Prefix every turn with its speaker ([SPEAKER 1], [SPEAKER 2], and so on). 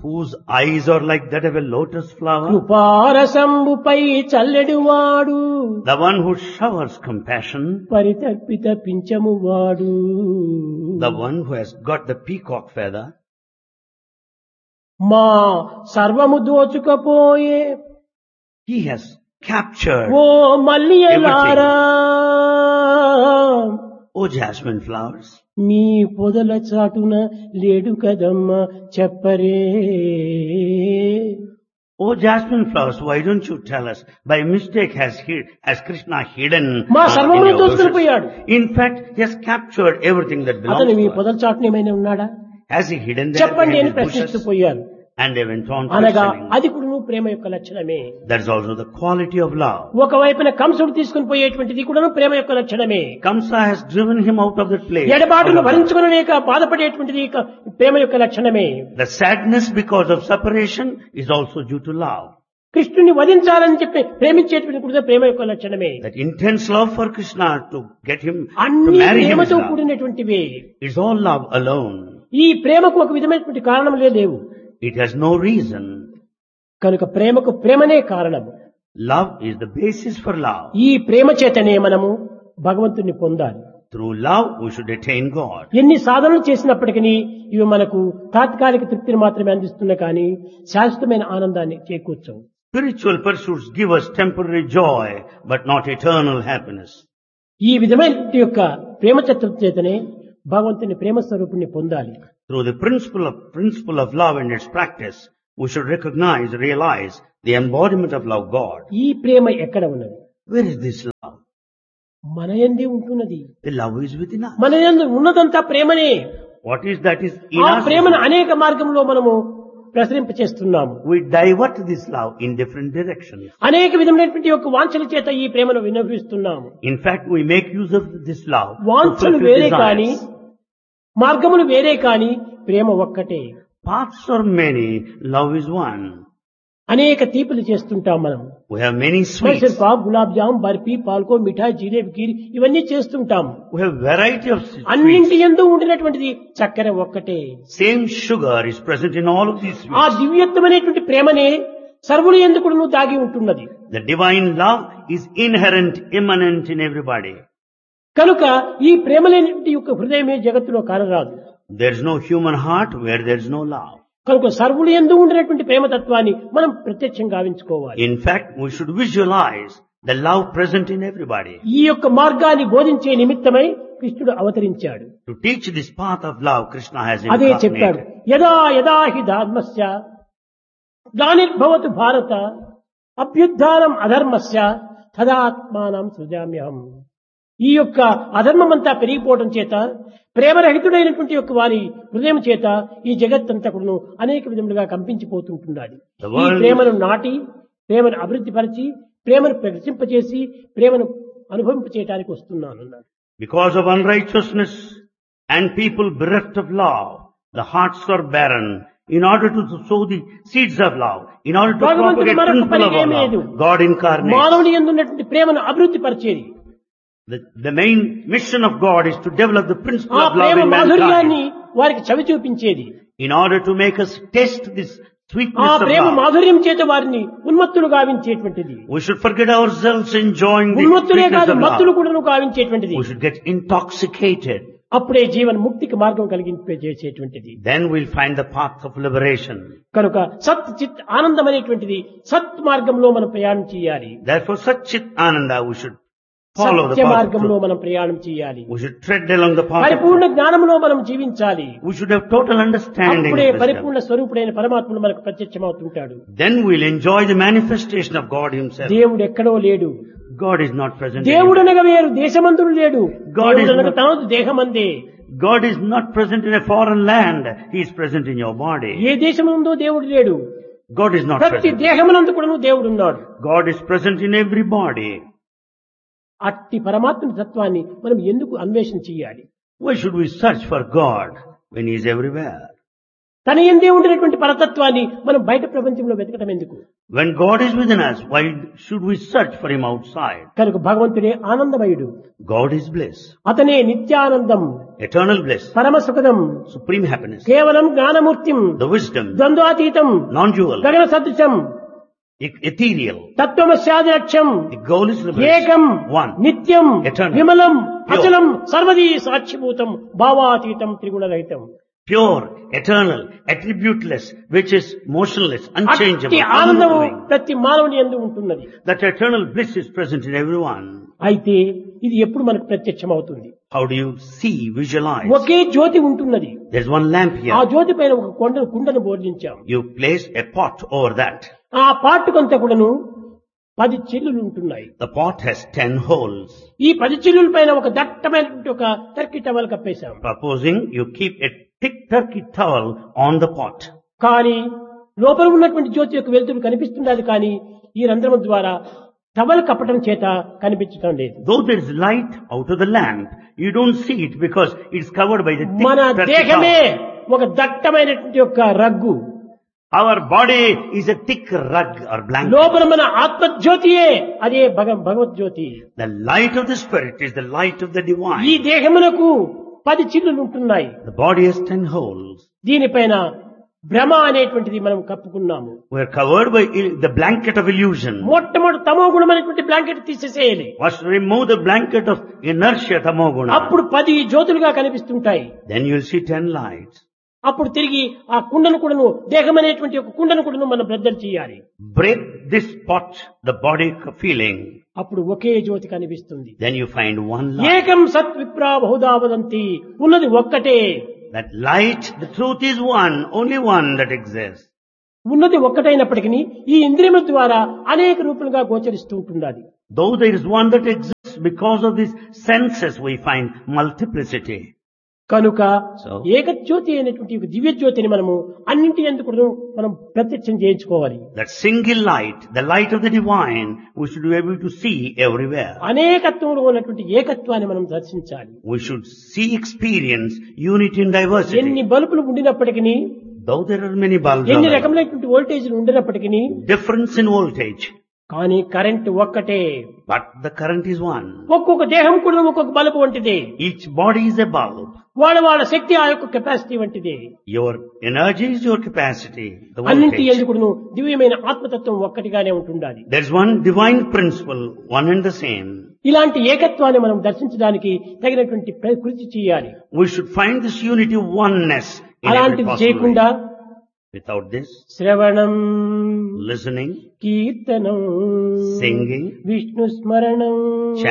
[SPEAKER 1] whose eyes are like that of a lotus flower,
[SPEAKER 2] కృపారసంబుపై చల్లెడువాడు
[SPEAKER 1] the one who showers compassion,
[SPEAKER 2] పరితర్పిత పింఛమువాడు
[SPEAKER 1] the one who has got the peacock feather,
[SPEAKER 2] మా సర్వము దోచుకపోయే
[SPEAKER 1] he has captured,
[SPEAKER 2] oh మల్లియలారా
[SPEAKER 1] O jasmine flowers,
[SPEAKER 2] మీ పొదల చాటున లేడు కదమ్మా చెప్పరే
[SPEAKER 1] O jasmine flowers, why don't you tell us, by mistake has Krishna hidden
[SPEAKER 2] మా
[SPEAKER 1] in
[SPEAKER 2] సర్వమును
[SPEAKER 1] your
[SPEAKER 2] దోచుకుని
[SPEAKER 1] bushes?
[SPEAKER 2] పోయాడు.
[SPEAKER 1] In fact, he has captured everything that belongs
[SPEAKER 2] అతను మీ
[SPEAKER 1] to us.
[SPEAKER 2] పొదల చాటున ఏమైనా ఉన్నాడా
[SPEAKER 1] Has he hidden there
[SPEAKER 2] చెప్పండి
[SPEAKER 1] behind
[SPEAKER 2] అని
[SPEAKER 1] his
[SPEAKER 2] ప్రశ్నిస్తూ
[SPEAKER 1] bushes?
[SPEAKER 2] పోయారు.
[SPEAKER 1] And they went on
[SPEAKER 2] అనగా
[SPEAKER 1] questioning.
[SPEAKER 2] అది కూడా ప్రేమ యొక్క లక్షణమే.
[SPEAKER 1] That is also the quality of love.
[SPEAKER 2] ఒకవైపున కంసుడు తీసుకుని పోయేటువంటిది కూడా ప్రేమ యొక్క లక్షణమే.
[SPEAKER 1] Kamsa has driven him out of that place.
[SPEAKER 2] ఎడబాటును
[SPEAKER 1] out of love.
[SPEAKER 2] భరించుకునలేక బాధపడేటువంటిది ప్రేమ యొక్క లక్షణమే.
[SPEAKER 1] The sadness because of separation is also due to love.
[SPEAKER 2] కృష్ణుని వధించాలని చెప్పి ప్రేమించేటువంటి కూడా ప్రేమ యొక్క లక్షణమే.
[SPEAKER 1] That intense love for Krishna to get him to
[SPEAKER 2] అన్ని
[SPEAKER 1] marry him is
[SPEAKER 2] ప్రేమతో
[SPEAKER 1] love.
[SPEAKER 2] కూడినటువంటివి.
[SPEAKER 1] It's all love alone.
[SPEAKER 2] ఈ ప్రేమకు ఒక విధమైనటువంటి కారణములే లేవు.
[SPEAKER 1] It has no reason.
[SPEAKER 2] కనుక ప్రేమకు ప్రేమనే కారణము.
[SPEAKER 1] Love is the basis for love.
[SPEAKER 2] ఈ ప్రేమ చేతనే మనము భగవంతుని పొందాలి.
[SPEAKER 1] Through love we should attain God.
[SPEAKER 2] ఎన్ని సాధనలు చేసినప్పటికీ ఇవి మనకు తాత్కాలిక తృప్తిని మాత్రమే అందిస్తున్నా కానీ శాశ్వతమైన ఆనందాన్ని చేకూర్చవు.
[SPEAKER 1] Spiritual pursuits give us temporary joy, but not eternal happiness.
[SPEAKER 2] ఈ విధమైన యొక్క ప్రేమ తత్వం చేతనే భగవంతుని ప్రేమ స్వరూపుణ్ణి పొందాలి.
[SPEAKER 1] Through the principle of love and its practice, we should realize the embodiment of love God.
[SPEAKER 2] ఈ ప్రేమ ఎక్కడ ఉన్నది?
[SPEAKER 1] Where is this love?
[SPEAKER 2] మన యందే ఉంటున్నది.
[SPEAKER 1] The love is within us.
[SPEAKER 2] మన యందు ఉన్నదంతా ప్రేమనే.
[SPEAKER 1] What is that is in
[SPEAKER 2] ఆ
[SPEAKER 1] us?
[SPEAKER 2] ప్రేమను అనేక మార్గంలో మనము ప్రసరింపచేస్తున్నాము.
[SPEAKER 1] We divert this love in different directions.
[SPEAKER 2] అనేక విధమైనటువంటి యొక్క వాంఛల చేత ఈ ప్రేమను వినియోగిస్తున్నాము.
[SPEAKER 1] In fact, we make use of this love to
[SPEAKER 2] వాంఛలు
[SPEAKER 1] fulfill
[SPEAKER 2] వేరే కానీ
[SPEAKER 1] desires.
[SPEAKER 2] మార్గములు వేరే కానీ ప్రేమ ఒక్కటే.
[SPEAKER 1] Paths are many, love is one.
[SPEAKER 2] అనేక తీపులు చేస్తుంటాం మనం.
[SPEAKER 1] We have many
[SPEAKER 2] Mysore
[SPEAKER 1] sweets.
[SPEAKER 2] Pak, gulab jam, barfi, పాల్కో, మిఠాయి, జిలేబీ, కీర్ ఇవన్నీ చేస్తుంటాం.
[SPEAKER 1] We have variety of sweets.
[SPEAKER 2] అన్నింటి యందు ఉండినటువంటిది చక్కెర ఒక్కటే.
[SPEAKER 1] Same sugar is present in all of these
[SPEAKER 2] ఆ
[SPEAKER 1] sweets.
[SPEAKER 2] దివ్యత్వమైనటువంటి ప్రేమనే సర్వులు ఎందుకు దాగి ఉంటున్నది.
[SPEAKER 1] The divine love is inherent, immanent in everybody.
[SPEAKER 2] కనుక ఈ ప్రేమ లేని యొక్క హృదయమే జగత్తులో కానరాదు.
[SPEAKER 1] There is no human heart where there is no love.
[SPEAKER 2] కనుక సర్వులు ఎందు ఉండినటువంటి ప్రేమతత్వాన్ని మనం ప్రత్యక్షంగా గావించుకోవాలి.
[SPEAKER 1] In fact, we should visualize the love present in everybody.
[SPEAKER 2] ఈ యొక్క మార్గాన్ని బోధించే నిమిత్తమై కృష్ణుడు అవతరించాడు.
[SPEAKER 1] To teach this path of love, Krishna has
[SPEAKER 2] అదే చెప్పాడు.
[SPEAKER 1] incarnated.
[SPEAKER 2] యదా యదా హి ధర్మస్య గ్లానిర్భవతు భారత అభ్యుత్థానం అధర్మస్య తదాత్మానం సృజామ్యహం. ఈ యొక్క అధర్మమంతా పెరిగిపోవడం చేత ప్రేమరహితుడైనటువంటి యొక్క వారి హృదయం చేత ఈ జగత్తంతా కూడా అనేక విధములుగా కంపించిపోతుంటున్నది. ఈ ప్రేమను నాటి, ప్రేమను అభివృద్ధి పరిచి, ప్రేమను ప్రకటింపచేసి, ప్రేమను అనుభవింపచేయడానికి వస్తున్నాను అన్నాడు.
[SPEAKER 1] Because of unrighteousness and people bereft of love, the hearts are barren. In order to sow the seeds of love, in order to propagate principle of love, God incarnates.
[SPEAKER 2] మానవుని యందు ఉన్నటువంటి ప్రేమను అభివృద్ధి పరిచేది.
[SPEAKER 1] The main mission of God is to develop the principle
[SPEAKER 2] ఆ
[SPEAKER 1] of love
[SPEAKER 2] Prema
[SPEAKER 1] in
[SPEAKER 2] మాధుర్యాన్ని
[SPEAKER 1] mankind.
[SPEAKER 2] వారికి చవి చూపించేది.
[SPEAKER 1] In order to make us taste this
[SPEAKER 2] ఆ
[SPEAKER 1] sweetness of
[SPEAKER 2] ప్రేమ
[SPEAKER 1] love,
[SPEAKER 2] మాధుర్యం చేత వారిని ఉన్మత్తులు గావించేటువంటిది.
[SPEAKER 1] we should forget ourselves enjoying the
[SPEAKER 2] ఉన్మత్తులే
[SPEAKER 1] sweetness
[SPEAKER 2] కాదు,
[SPEAKER 1] of
[SPEAKER 2] మత్తులు
[SPEAKER 1] love.
[SPEAKER 2] కూడా గావించేటువంటిది.
[SPEAKER 1] We should get intoxicated.
[SPEAKER 2] అప్పుడే జీవన్ ముక్తికి మార్గం కలిగించేటువంటిది.
[SPEAKER 1] Then we'll find the path of liberation.
[SPEAKER 2] కనుక సత్ చిత్ ఆనందం అనేటువంటిది సత్ మార్గంలో మనం ప్రయాణం చేయాలి.
[SPEAKER 1] Therefore, Sat Chit Ananda, we should follow the
[SPEAKER 2] Satya
[SPEAKER 1] path of
[SPEAKER 2] మార్గంలో
[SPEAKER 1] truth.
[SPEAKER 2] మనం ప్రయాణం చేయాలి.
[SPEAKER 1] We should tread along the path of
[SPEAKER 2] పరిపూర్ణ
[SPEAKER 1] truth.
[SPEAKER 2] జ్ఞానంలో మనం జీవించాలి.
[SPEAKER 1] We should have total understanding
[SPEAKER 2] అప్పుడే
[SPEAKER 1] of wisdom.
[SPEAKER 2] పరిపూర్ణ స్వరూపుడైన పరమాత్ముడు మనకు ప్రత్యక్షమవుతుంటాడు.
[SPEAKER 1] Then we'll enjoy the manifestation of God Himself.
[SPEAKER 2] దేవుడు ఎక్కడో లేడు.
[SPEAKER 1] God is not present
[SPEAKER 2] దేవుడు
[SPEAKER 1] anywhere.
[SPEAKER 2] అనగా వేరు, దేశమందుడు లేడు.
[SPEAKER 1] God is
[SPEAKER 2] దేవుడు అనగా
[SPEAKER 1] not-
[SPEAKER 2] తనదు దేహమందే.
[SPEAKER 1] God is not present in a foreign land. He is present in your body.
[SPEAKER 2] ఏ దేశముందో దేవుడు లేడు.
[SPEAKER 1] God is not
[SPEAKER 2] ప్రతి
[SPEAKER 1] present.
[SPEAKER 2] దేహమునందు కూడా దేవుడు ఉన్నాడు.
[SPEAKER 1] God is present in every body.
[SPEAKER 2] అట్టి పరమాత్మ తత్వాన్ని మనం ఎందుకు అన్వేషణ చేయాలి?
[SPEAKER 1] Why should we search for God when He is everywhere?
[SPEAKER 2] తన యందే ఉండినటువంటి పరతత్వాన్ని మనం బయట ప్రపంచంలో వెతకటం ఎందుకు?
[SPEAKER 1] When God is within us, why should we search for Him outside?
[SPEAKER 2] కనుక భగవంతుడే ఆనందమయుడు,
[SPEAKER 1] God is bliss,
[SPEAKER 2] అతనే నిత్యానందం,
[SPEAKER 1] eternal bliss,
[SPEAKER 2] పరమ సుఖదం,
[SPEAKER 1] supreme happiness,
[SPEAKER 2] కేవలం జ్ఞానమూర్తిం,
[SPEAKER 1] the wisdom,
[SPEAKER 2] ద్వంద్వాతీతం,
[SPEAKER 1] non-dual,
[SPEAKER 2] గగన సదృశం,
[SPEAKER 1] ethereal.
[SPEAKER 2] తత్వమస్యాది లక్ష్యం,
[SPEAKER 1] The goal is
[SPEAKER 2] ఏకం,
[SPEAKER 1] liberation. One.
[SPEAKER 2] నిత్యం,
[SPEAKER 1] Eternal.
[SPEAKER 2] విమలం,
[SPEAKER 1] Pure.
[SPEAKER 2] అచలం, సర్వదీ సాక్షిభూతం, భావాతీతం, త్రిగుణరహితం.
[SPEAKER 1] Pure, eternal, attributeless, which is motionless, unchangeable,
[SPEAKER 2] అట్టి ఆనందము
[SPEAKER 1] unmoving.
[SPEAKER 2] ప్రతి మానవుని యందు ఉంటున్నది.
[SPEAKER 1] That eternal bliss is present in everyone.
[SPEAKER 2] అయితే ఇది ఎప్పుడు మనకు ప్రత్యక్షమవుతుంది?
[SPEAKER 1] How do you see, visualize?
[SPEAKER 2] ఒకే జ్యోతి ఉంటున్నది.
[SPEAKER 1] There's one lamp
[SPEAKER 2] ఆ
[SPEAKER 1] here.
[SPEAKER 2] జ్యోతి పైన ఒక కుండను బోర్లించాం.
[SPEAKER 1] You place a pot over that.
[SPEAKER 2] ఆ పాటుకంతా కూడాను 10 చిల్లులు ఉంటున్నాయి.
[SPEAKER 1] The pot has 10 holes.
[SPEAKER 2] ఈ 10 చిల్లుల పైన ఒక దట్టమైనటువంటి ఒక Turkey towel కప్పేశాం.
[SPEAKER 1] Supposing you keep a thick turkey towel on the pot.
[SPEAKER 2] కానీ లోపల ఉన్నటువంటి జ్యోతి యొక్క వెలుతురు కనిపిస్తున్నది, కానీ ఈ రంధ్రం ద్వారా టవల్ కప్పటం చేత కనిపించడం లేదు.
[SPEAKER 1] Though there is light out of the lamp, you don't see it because it's covered by the thick
[SPEAKER 2] మన
[SPEAKER 1] turkey
[SPEAKER 2] దేహమే
[SPEAKER 1] towel.
[SPEAKER 2] ఒక దట్టమైనటువంటి యొక్క rug.
[SPEAKER 1] Our body is a thick rug or blanket.
[SPEAKER 2] లోపల మన ఆత్మజ్యోతియే అదే భగవద్జ్యోతి.
[SPEAKER 1] The light of the Spirit is the light of the
[SPEAKER 2] ఈ
[SPEAKER 1] divine.
[SPEAKER 2] దేహమునకు 10 చిల్లులు ఉంటున్నాయి.
[SPEAKER 1] The body has 10 holes.
[SPEAKER 2] దీనిపైన భ్రమ అనేటువంటిది మనం కప్పుకున్నాము.
[SPEAKER 1] We are covered by the blanket of illusion.
[SPEAKER 2] మొట్టమొదటి తమో గుణమైనటువంటి blanket తీసేసేయాలి.
[SPEAKER 1] First remove the blanket of inertia, tamoguna.
[SPEAKER 2] అప్పుడు 10 జ్యోతులుగా కనిపిస్తుంటాయి.
[SPEAKER 1] Then you'll see 10 lights.
[SPEAKER 2] అప్పుడు తిరిగి ఆ కుండను కూడాను, దేహం అనేటువంటి ఒక కుండను కూడాను మనం బ్రద్దలు చేయాలి.
[SPEAKER 1] Break this pot, the body feeling.
[SPEAKER 2] అప్పుడు ఒకే జ్యోతి కనిపిస్తుంది.
[SPEAKER 1] Then you find one light.
[SPEAKER 2] ఏకం సత్ విప్రా బహుదా వదంతి, ఉన్నది ఒక్కటే.
[SPEAKER 1] That light, the truth is one, only one that exists.
[SPEAKER 2] ఉన్నది ఒక్కటైనప్పటికీ ఈ ఇంద్రియముల ద్వారా అనేక రూపాలుగా గోచరిస్తూ ఉంటున్నది.
[SPEAKER 1] Though there is one that exists, because of these senses we find multiplicity.
[SPEAKER 2] కనుక
[SPEAKER 1] So,
[SPEAKER 2] ఏకజ్యోతి అయినటువంటి ఒక దివ్య జ్యోతిని మనము అన్నింటి ఎందుకు మనం ప్రత్యక్షం చేయించుకోవాలి.
[SPEAKER 1] that single light, the light of the divine, we should be able to see everywhere.
[SPEAKER 2] అనేకత్వంలో ఉన్నటువంటి ఏకత్వాన్ని మనం దర్శించాలి.
[SPEAKER 1] We should see, experience unity in
[SPEAKER 2] ఎన్ని
[SPEAKER 1] diversity.
[SPEAKER 2] బల్బులు ఉండినప్పటికీ,
[SPEAKER 1] Though there are many bulbs,
[SPEAKER 2] ఎన్ని
[SPEAKER 1] available,
[SPEAKER 2] రకమైనటువంటి వోల్టేజ్లు ఉండినప్పటికీ,
[SPEAKER 1] difference in voltage,
[SPEAKER 2] కానీ current ఒక్కటే.
[SPEAKER 1] but the current is one.
[SPEAKER 2] ఒక్కొక్క దేహం కూడా ఒక్కొక్క బల్బు వంటిదే.
[SPEAKER 1] Each body is a bulb.
[SPEAKER 2] వాళ్ళ శక్తి ఆ యొక్క కెపాసిటీ వంటిదే.
[SPEAKER 1] Your energy is your capacity, the
[SPEAKER 2] అన్నింటి
[SPEAKER 1] voltage.
[SPEAKER 2] ఎందుకును దివ్యమైన ఆత్మతత్వం ఒక్కటిగానే ఉంటుండాలి.
[SPEAKER 1] There is one divine principle, one and the same.
[SPEAKER 2] ఇలాంటి ఏకత్వాన్ని మనం దర్శించడానికి తగినటువంటి కృషి చేయాలి.
[SPEAKER 1] We should find this unity, oneness in every
[SPEAKER 2] అలాంటిది
[SPEAKER 1] possible
[SPEAKER 2] చేయకుండా
[SPEAKER 1] way. Without this,
[SPEAKER 2] శ్రవణం,
[SPEAKER 1] listening,
[SPEAKER 2] కీర్తనం,
[SPEAKER 1] singing,
[SPEAKER 2] విష్ణు స్మరణం,